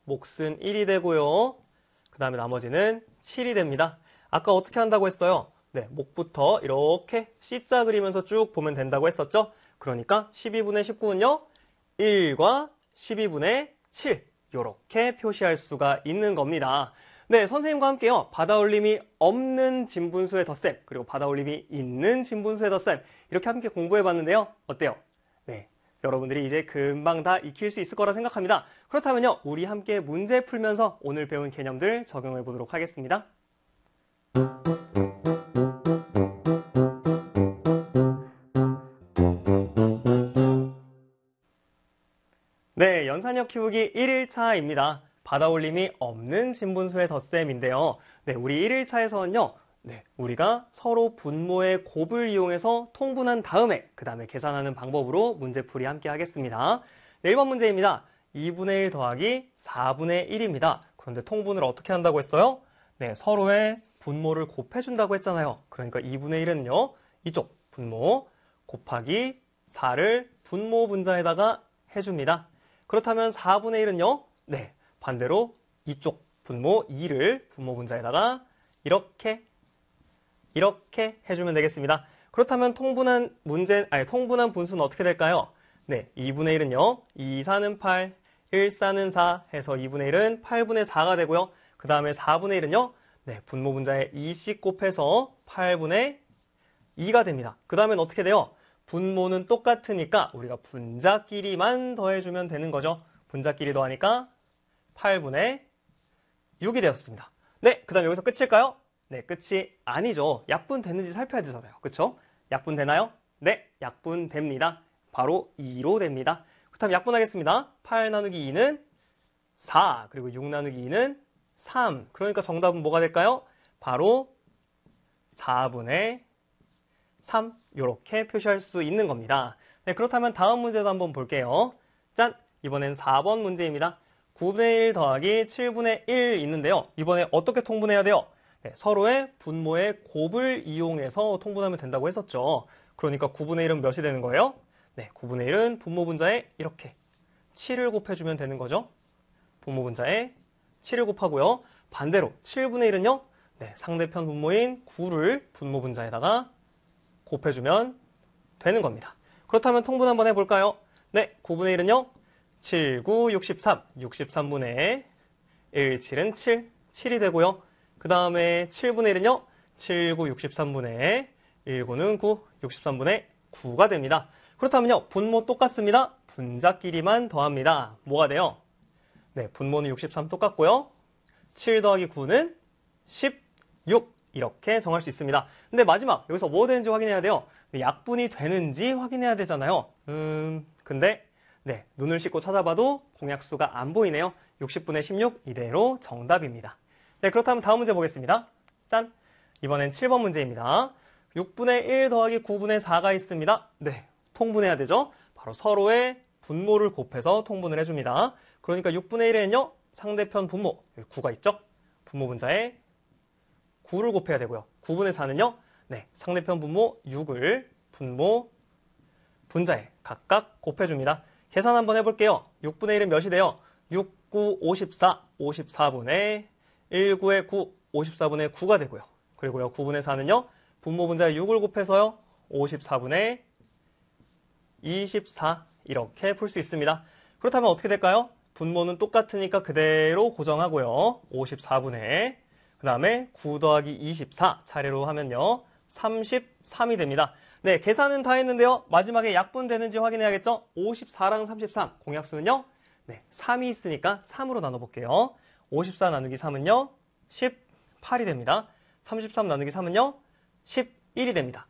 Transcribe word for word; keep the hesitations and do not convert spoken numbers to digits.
몫은 일이 되고요. 그 다음에 나머지는 칠이 됩니다. 아까 어떻게 한다고 했어요? 네, 목부터 이렇게 C자 그리면서 쭉 보면 된다고 했었죠? 그러니까 십이분의 십구는요, 일과 십이분의 칠 이렇게 표시할 수가 있는 겁니다. 네, 선생님과 함께요. 받아올림이 없는 진분수의 덧셈, 그리고 받아올림이 있는 진분수의 덧셈 이렇게 함께 공부해봤는데요. 어때요? 네, 여러분들이 이제 금방 다 익힐 수 있을 거라 생각합니다. 그렇다면요, 우리 함께 문제 풀면서 오늘 배운 개념들 적용해 보도록 하겠습니다. 네, 연산력 키우기 일 일차입니다. 받아올림이 없는 진분수의 덧셈인데요. 네, 우리 일 일차에서는요, 네, 우리가 서로 분모의 곱을 이용해서 통분한 다음에 그 다음에 계산하는 방법으로 문제풀이 함께 하겠습니다. 네, 일 번 문제입니다. 이분의 일 더하기 사분의 일입니다. 그런데 통분을 어떻게 한다고 했어요? 네, 서로의 분모를 곱해준다고 했잖아요. 그러니까 이분의 일은요, 이쪽 분모 곱하기 사를 분모 분자에다가 해줍니다. 그렇다면 사분의 일은요, 네, 반대로 이쪽 분모 이를 분모 분자에다가 이렇게 이렇게 해주면 되겠습니다. 그렇다면 통분한 문제, 아니 통분한 분수는 어떻게 될까요? 네, 이분의 일은요, 이, 사는 팔, 일, 사는 사 해서 이분의 일은 팔분의 사가 되고요. 그 다음에 사분의 일은요, 네, 분모 분자에 이씩 곱해서 팔분의 이가 됩니다. 그 다음엔 어떻게 돼요? 분모는 똑같으니까 우리가 분자끼리만 더해주면 되는 거죠. 분자끼리 더하니까 팔분의 육이 되었습니다. 네, 그 다음 여기서 끝일까요? 네, 끝이 아니죠. 약분 됐는지 살펴야 되잖아요. 그쵸? 약분 되나요? 네, 약분 됩니다. 바로 이로 됩니다. 그렇다면 약분하겠습니다. 팔 나누기 이는 사, 그리고 육 나누기 이는 삼. 그러니까 정답은 뭐가 될까요? 바로 사분의 삼, 이렇게 표시할 수 있는 겁니다. 네, 그렇다면 다음 문제도 한번 볼게요. 짠! 이번엔 사 번 문제입니다. 구분의 일 더하기 칠분의 일 있는데요. 이번에 어떻게 통분해야 돼요? 네, 서로의 분모의 곱을 이용해서 통분하면 된다고 했었죠. 그러니까 구분의 일은 몇이 되는 거예요? 네, 구분의 일은 분모 분자에 이렇게 칠을 곱해주면 되는 거죠. 분모 분자에 칠을 곱하고요. 반대로 칠분의 일은요, 네, 상대편 분모인 구를 분모 분자에다가 곱해주면 되는 겁니다. 그렇다면 통분 한번 해볼까요? 네, 구분의 일은요, 칠, 구, 육십삼, 육십삼분의 일, 칠은 칠, 칠이 되고요. 그 다음에 칠분의 일은요, 칠, 구, 육십삼분의 일, 구는 구, 육십삼분의 구가 됩니다. 그렇다면요, 분모 똑같습니다. 분자끼리만 더합니다. 뭐가 돼요? 네, 분모는 육십삼 똑같고요. 칠 더하기 구는 십육. 이렇게 정할 수 있습니다. 근데 마지막, 여기서 뭐 되는지 확인해야 돼요. 약분이 되는지 확인해야 되잖아요. 음, 근데, 네, 눈을 씻고 찾아봐도 공약수가 안 보이네요. 육십분의 십육, 이대로 정답입니다. 네, 그렇다면 다음 문제 보겠습니다. 짠! 이번엔 칠 번 문제입니다. 육분의 일 더하기 구분의 사가 있습니다. 네, 통분해야 되죠? 바로 서로의 분모를 곱해서 통분을 해줍니다. 그러니까 육분의 일에는요, 상대편 분모, 여기 구가 있죠? 분모 분자에 구를 곱해야 되고요. 구분의 사는요, 네, 상대편 분모 육을 분모 분자에 각각 곱해줍니다. 계산 한번 해볼게요. 육분의 일은 몇이 돼요? 육, 구, 오십사, 오십사분의 일, 구의 구, 오십사분의 구가 되고요. 그리고요, 구분의 사는요, 분모 분자에 육을 곱해서요, 오십사분의 이십사 이렇게 풀 수 있습니다. 그렇다면 어떻게 될까요? 분모는 똑같으니까 그대로 고정하고요. 오십사분의 그 다음에 구 더하기 이십사 차례로 하면요, 삼십삼이 됩니다. 네, 계산은 다 했는데요. 마지막에 약분되는지 확인해야겠죠? 오십사랑 삼십삼, 공약수는요, 네, 삼이 있으니까 삼으로 나눠볼게요. 오십사 나누기 삼은요, 십팔이 됩니다. 삼십삼 나누기 삼은요, 십일이 됩니다.